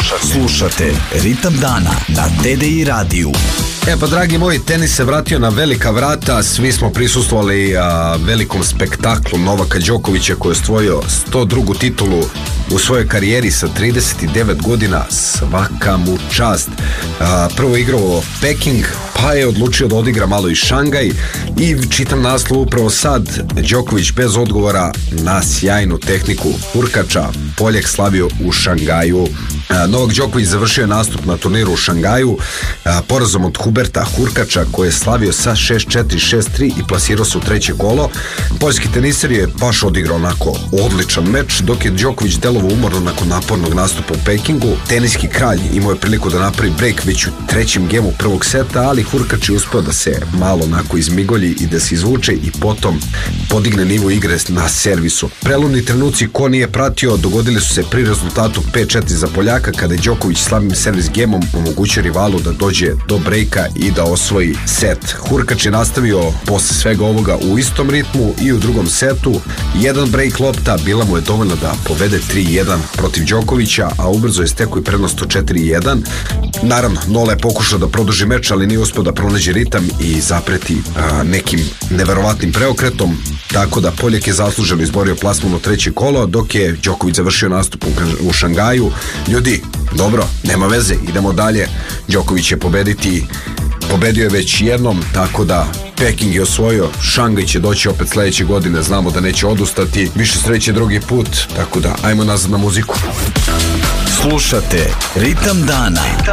Slušate Ritam dana na TDI radiju. Pa dragi moji, tenis se vratio na velika vrata. Svi smo prisustvovali velikom spektaklu Novaka Đokovića koji je osvojio 102. titulu u svojoj karijeri sa 39 godina. Svaka mu čast. Prvo igrao Peking, pa je odlučio da odigra malo i Šangaj i čitam naslov upravo sad: Đoković bez odgovora na sjajnu tehniku Hurkača. Poljak slavio u Šangaju. Novak Đoković završio je nastup na turniru u Šangaju porazom od Huberta Hurkača, koji je slavio sa 6-4, 6-3 i plasirao se u treće kolo. Poljski teniser je baš odigrao onako odličan meč, dok je Đoković delovao umorno nakon napornog nastupa u Pekingu. Teniski kralj imao je priliku da napravi break već u trećem gemu prvog seta, ali Hurkač je uspeo da se malo onako izmigolji i da se izvuče i potom podigne nivo igre na servisu. Prelomni trenuci, ko nije pratio, dogodili su se pri rezultatu 5-4 za Poljaka, kada je Đoković slabim servis gemom omogućio rivalu da dođe do brejka i da osvoji set. Hurkač je nastavio posle svega ovoga u istom ritmu i u drugom setu. Jedan brejk lopta bila mu je dovoljna da povede 3-1 protiv Đokovića, a ubrzo je stekao i prednost od 4-1. Naravno, Nola je pokušao da produži meč, ali nije uspeo da pronađe ritam i zapreti nekim neverovatnim preokretom, tako da Poljak je zasluženo izborio plasman u treće kolo, dok je Đoković završio nastup u Šangaju. Ljudi, dobro, nema veze, idemo dalje. Đoković je pobedio je već jednom, tako da Peking je osvojio, Šangaj će doći opet sledeće godine, znamo da neće odustati, više sreće drugi put, tako da ajmo nazad na muziku. Slušate Ritam dana.